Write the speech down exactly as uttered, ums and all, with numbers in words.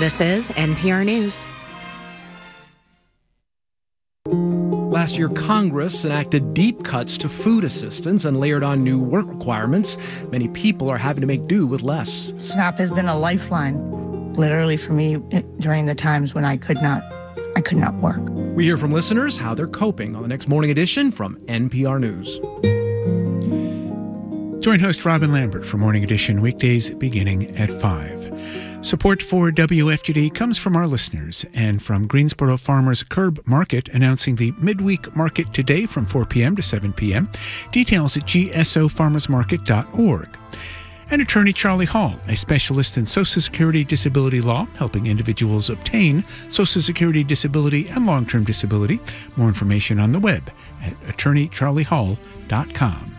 This is N P R News. Last year, Congress enacted deep cuts to food assistance and layered on new work requirements. Many people are having to make do with less. SNAP has been a lifeline, literally, for me during the times when I could not, I could not work. We hear from listeners how they're coping on the next Morning Edition from N P R News. Join host Robin Lambert for Morning Edition weekdays beginning at five. Support for W F G D comes from our listeners and from Greensboro Farmers Curb Market, announcing the midweek market today from four p.m. to seven p.m. Details at g s o farmers market dot org. And attorney Charlie Hall, a specialist in Social Security disability law, helping individuals obtain Social Security disability and long-term disability. More information on the web at attorney charlie hall dot com.